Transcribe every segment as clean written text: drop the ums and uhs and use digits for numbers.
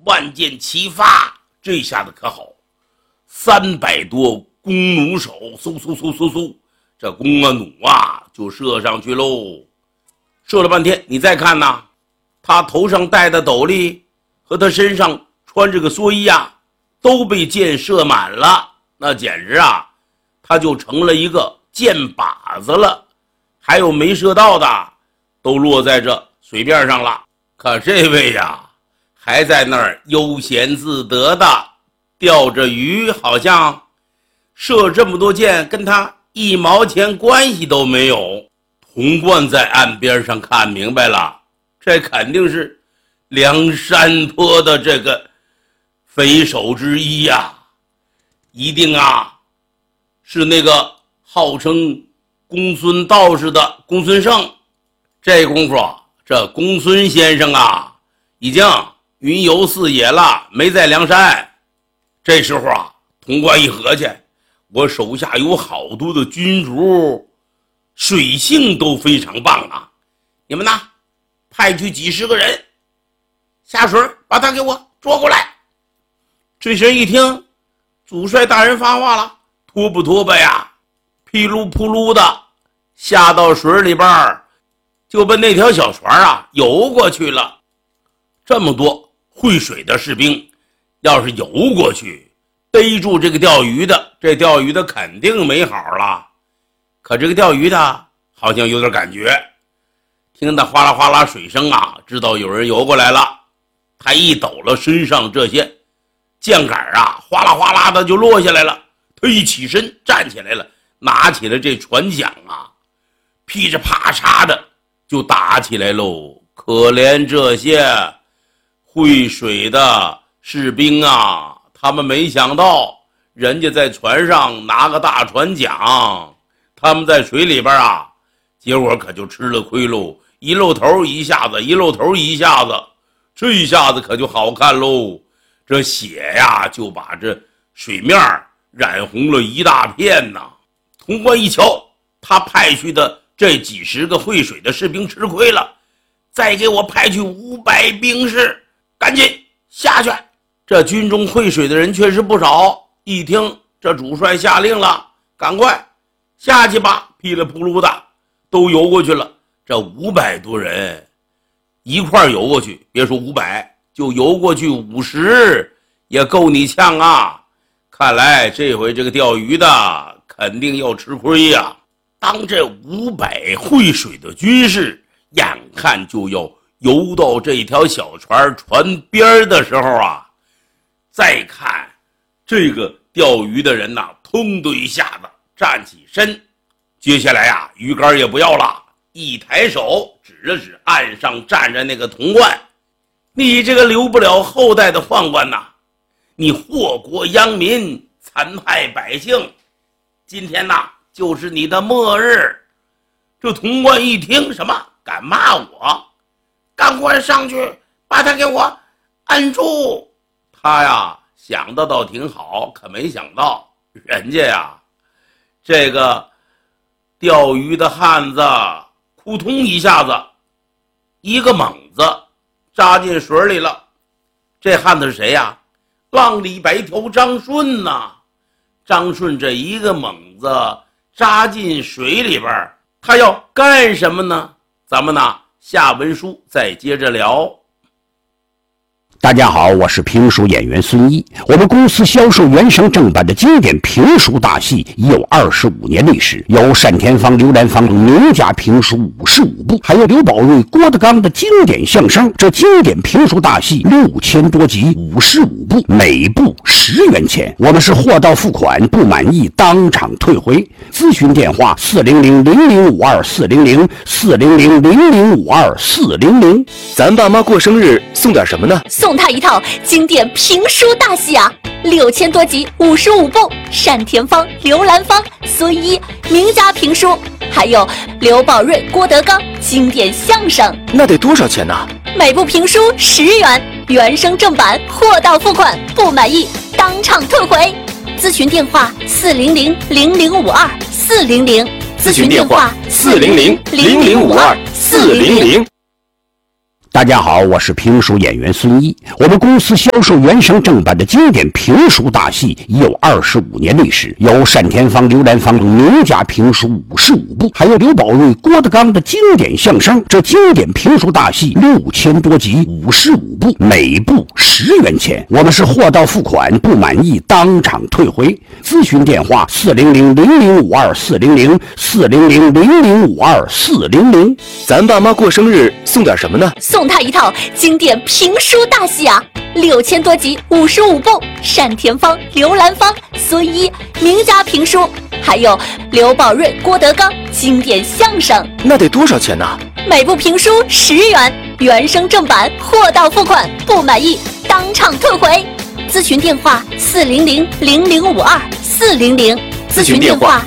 万箭齐发，这下子可好，300多弓弩手，嗖嗖嗖嗖嗖，这弓啊弩啊就射上去喽。射了半天，你再看呐，他头上戴的斗笠和他身上穿这个蓑衣啊，都被箭射满了，那简直啊，他就成了一个箭靶子了。还有没射到的，都落在这水面上了。可这位呀，还在那儿悠闲自得的钓着鱼，好像射这么多箭跟他1毛钱关系都没有。童贯在岸边上看明白了，这肯定是梁山泊的这个匪首之一呀，一定啊是那个号称公孙道士的公孙胜。这功夫这公孙先生啊已经云游四野了，没在梁山。这时候啊，童贯一合计，我手下有好多的军卒，水性都非常棒啊，你们呢派去几十个人下水把他给我捉过来。这些人一听主帅大人发话了，拖不拖吧呀，噼噜扑噜的下到水里边，就奔那条小船啊游过去了。这么多会水的士兵要是游过去逮住这个钓鱼的，这钓鱼的肯定没好了。可这个钓鱼的好像有点感觉，听到哗啦哗啦水声啊，知道有人游过来了。他一抖了身上这些箭杆啊，哗啦哗啦的就落下来了。他一起身站起来了，拿起了这船桨啊，噼里啪嚓的就打起来喽。可怜这些会水的士兵啊，他们没想到人家在船上拿个大船桨，他们在水里边啊，结果可就吃了亏喽。一露头一下子，一露头一下子，这一下子可就好看喽。这血呀就把这水面染红了一大片呐。童贯一瞧，他派去的这几十个会水的士兵吃亏了，再给我派去500兵士，赶紧下去。这军中会水的人确实不少，一听这主帅下令了，赶快下去吧，噼里扑噜的都游过去了。这500多人一块游过去，别说500，就游过去50也够你呛啊。看来这回这个钓鱼的肯定要吃亏呀。当这500会水的军士眼看就要游到这条小船边的时候啊，再看这个钓鱼的人呐，通的一下子站起身，接下来啊，鱼竿也不要了，一抬手指了指岸上站着那个童贯，你这个留不了后代的宦官呐，你祸国殃民，残害百姓，今天呐就是你的末日。这童贯一听，什么敢骂我，赶快上去把他给我按住。他呀想的倒挺好，可没想到人家呀这个钓鱼的汉子扑通一下子一个猛子扎进水里了。这汉子是谁呀？浪里白条张顺呐。张顺这一个猛子扎进水里边，他要干什么呢？咱们呢下文书再接着聊。 大家好，我是评书演员孙一。我们公司销售原声正版的经典评书大戏已有25年历史，有单田芳、刘兰芳名家评书55部，还有刘宝瑞、郭德纲的经典相声。这经典评书大戏6000多集，55部，每部10元钱。我们是货到付款，不满意当场退回。咨询电话400-0052-400，400-0052-400。 咱爸妈过生日送点什么呢？ 送他一套经典评书大戏啊，6000多集，55部，单田芳、刘兰芳、孙一名家评书，还有刘宝瑞、郭德纲经典相声。 那得多少钱呢？ 每部评书10元，原声正版，货到付款，不满意当场退回。咨询电话400-0052-400，咨询电话400-0052-400。 大家好，我是评书演员孙一。我们公司销售原声正版的经典评书大戏已有25年历史，有单田芳、刘兰芳名家评书55部，还有刘宝瑞、郭德纲的经典相声。这经典评书大戏6000多集，55部，每部10元钱。我们是货到付款，不满意当场退回。咨询电话400-0052-400，400-0052-400。 咱爸妈过生日送点什么呢？ 送他一套经典评书大戏啊，6000多集55部，单田芳、刘兰芳、孙一名家评书，还有刘宝瑞、郭德纲经典相声。 那得多少钱呢？ 每部评书10元，原声正版，货到付款，不满意当场退回。咨询电话400-0052-400， 咨询电话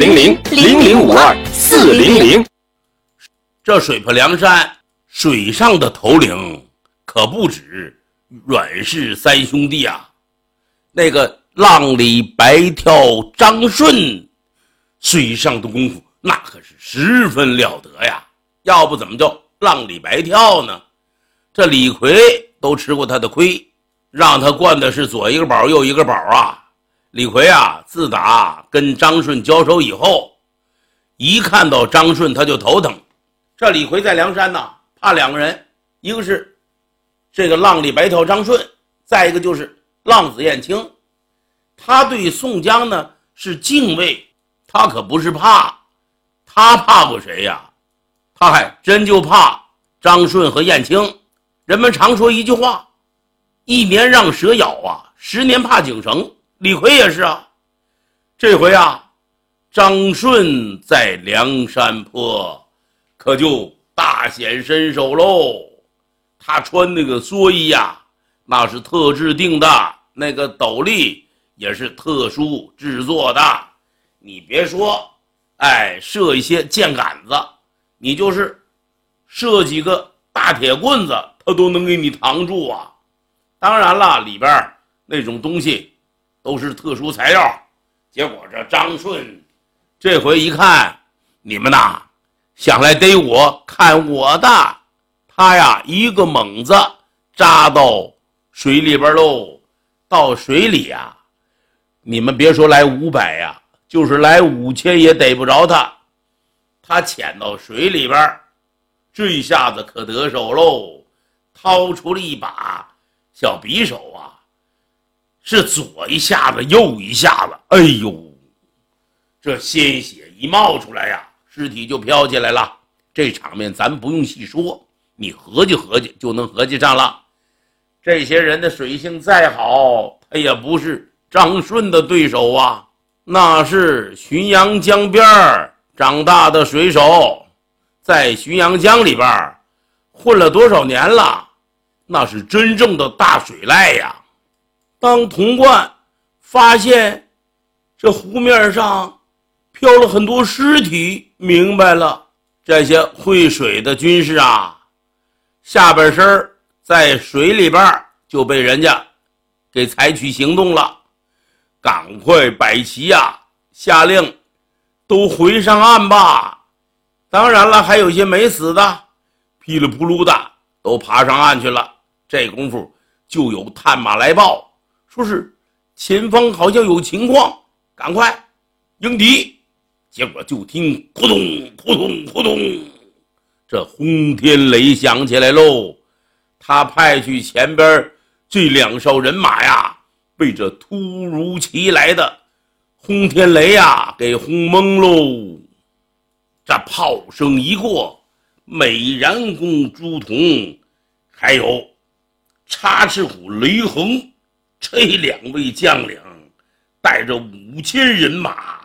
400-0052-400。 这水泊梁山水上的头领可不止阮氏三兄弟啊，那个浪里白跳张顺水上的功夫那可是十分了得呀，要不怎么叫浪里白跳呢？这李逵都吃过他的亏，让他惯的是左一个宝右一个宝啊。李逵啊，自打跟张顺交手以后，一看到张顺他就头疼。这李逵在梁山呢，怕两个人，一个是这个浪里白跳张顺，再一个就是浪子燕青。他对宋江呢是敬畏，他可不是怕。他怕过谁呀？他还真就怕张顺和燕青。人们常说一句话，一年让蛇咬啊，10年怕井绳。李逵也是啊。这回啊，张顺在梁山坡可就大显身手喽。他穿那个蓑衣啊，那是特制定的，那个斗笠也是特殊制作的。你别说射一些箭杆子，你就是射几个大铁棍子，他都能给你扛住啊。当然了，里边那种东西都是特殊材料。结果这张顺这回一看，你们呐想来逮我，看我的。他呀一个猛子扎到水里边喽。到水里啊，你们别说来500呀，就是来5000也逮不着他。他潜到水里边，这一下子可得手喽，掏出了一把小匕首啊，是左一下子右一下子，哎呦，这鲜血一冒出来呀，尸体就飘起来了。这场面咱不用细说，你合计合计就能合计上了。这些人的水性再好，他也不是张顺的对手啊。那是浔阳江边长大的水手，在浔阳江里边混了多少年了，那是真正的大水濑呀。当童贯发现这湖面上飘了很多尸体，明白了，这些会水的军士啊，下半身在水里边就被人家给采取行动了，赶快摆旗啊，下令都回上岸吧。当然了，还有些没死的，噼里扑噜的都爬上岸去了。这功夫就有探马来报，说是前方好像有情况，赶快迎敌。结果就听扑通扑通扑通，这轰天雷响起来喽。他派去前边这2哨人马呀，被这突如其来的轰天雷呀给轰懵喽。这炮声一过，美髯公朱仝还有插翅虎雷横这2位将领带着5000人马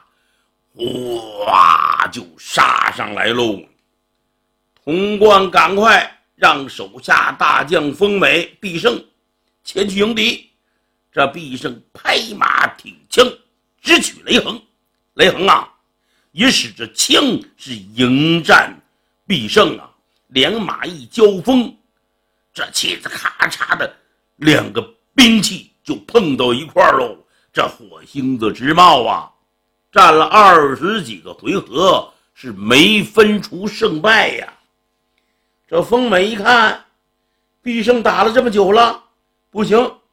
哇就杀上来喽。童贯赶快让手下大将丰美、毕胜前去迎敌。这毕胜拍马挺枪直取雷横。雷横啊也使着枪是迎战毕胜啊，两马一交锋，这气子咔嚓的2个兵器就碰到一块喽。这火星子直冒啊，战了20几个回合是没分出胜败呀。这丰美一看毕生打了这么久了，不行，